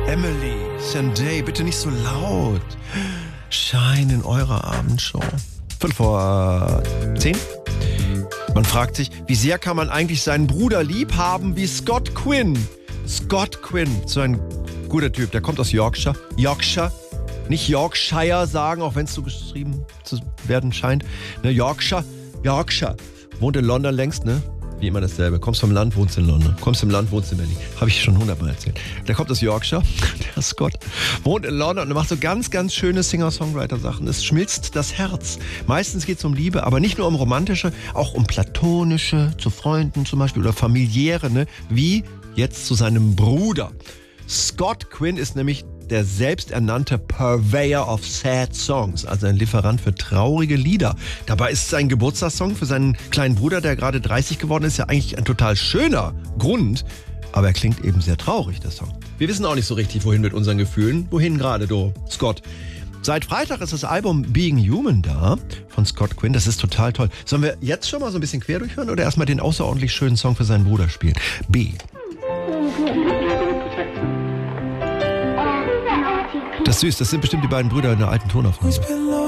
Emily, Sandé, bitte nicht so laut. Shine in eurer Abendshow. 5:10. Man fragt sich, wie sehr kann man eigentlich seinen Bruder lieb haben wie Scott Quinn? Scott Quinn, so ein guter Typ, der kommt aus Yorkshire. Yorkshire, nicht Yorkshire sagen, auch wenn es so geschrieben zu werden scheint. Ne, Yorkshire, wohnt in London längst, ne? Wie immer dasselbe. Kommst vom Land, wohnst in London. Kommst im Land, wohnst in Berlin. Habe ich schon 100-mal erzählt. Der kommt aus Yorkshire, der Scott, wohnt in London und macht so ganz, ganz schöne Singer-Songwriter-Sachen. Es schmilzt das Herz. Meistens geht es um Liebe, aber nicht nur um romantische, auch um platonische, zu Freunden zum Beispiel oder familiäre, ne? Wie jetzt zu seinem Bruder. Scott Quinn ist nämlich der selbsternannte Purveyor of Sad Songs, also ein Lieferant für traurige Lieder. Dabei ist sein Geburtstagssong für seinen kleinen Bruder, der gerade 30 geworden ist, ja eigentlich ein total schöner Grund, aber er klingt eben sehr traurig, der Song. Wir wissen auch nicht so richtig, wohin mit unseren Gefühlen. Wohin gerade, du, Scott? Seit Freitag ist das Album Being Human da, von Scott Quinn. Das ist total toll. Sollen wir jetzt schon mal so ein bisschen quer durchhören oder erstmal den außerordentlich schönen Song für seinen Bruder spielen? B. Das ist süß, das sind bestimmt die beiden Brüder in der alten Tonaufnahme.